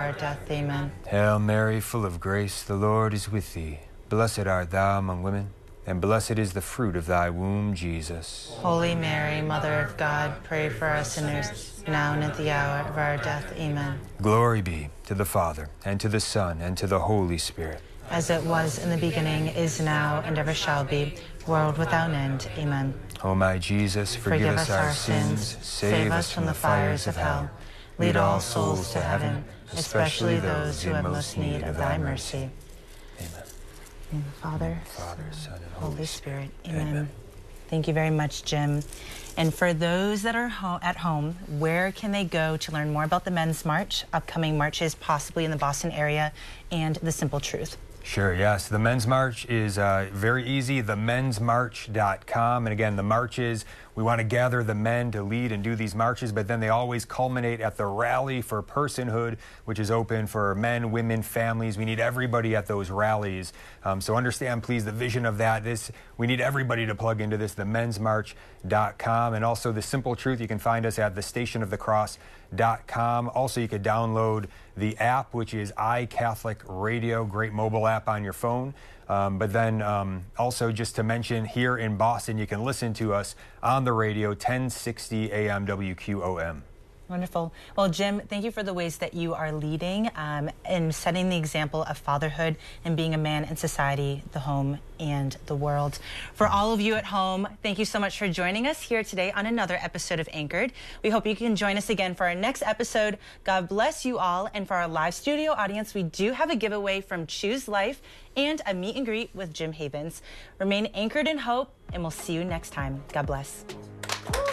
our death. Amen. Hail Mary, full of grace, the Lord is with thee. Blessed art thou among women, and blessed is the fruit of thy womb, Jesus. Holy Mary, Mother of God, pray for us sinners, now and at the hour of our death. Amen. Glory be to the Father, and to the Son, and to the Holy Spirit. As it was in the beginning, is now, and ever shall be, world without end. Amen. O my Jesus, forgive us our sins, save us from the fires of hell. Lead all souls to heaven, especially those who have most need of thy mercy. Amen. In the Father, Son, and Holy Spirit. Amen. Thank you very much, Jim. And for those that are at home, where can they go to learn more about the Men's March, upcoming marches possibly in the Boston area, and the Simple Truth? Sure, yes. The Men's March is very easy, themensmarch.com. And again, the marches, we want to gather the men to lead and do these marches, but then they always culminate at the Rally for Personhood, which is open for men, women, families. We need everybody at those rallies. So understand, please, the vision of that. We need everybody to plug into this, themensmarch.com. And also the Simple Truth, you can find us at thestationofthecross.com. Also, you could download the app, which is iCatholic Radio, great mobile app on your phone. But then also just to mention, here in Boston, you can listen to us on the radio, 1060 AM WQOM. Wonderful. Well, Jim, thank you for the ways that you are leading and setting the example of fatherhood and being a man in society, the home, and the world. For all of you at home, thank you so much for joining us here today on another episode of Anchored. We hope you can join us again for our next episode. God bless you all. And for our live studio audience, we do have a giveaway from Choose Life and a meet and greet with Jim Havens. Remain anchored in hope, and we'll see you next time. God bless.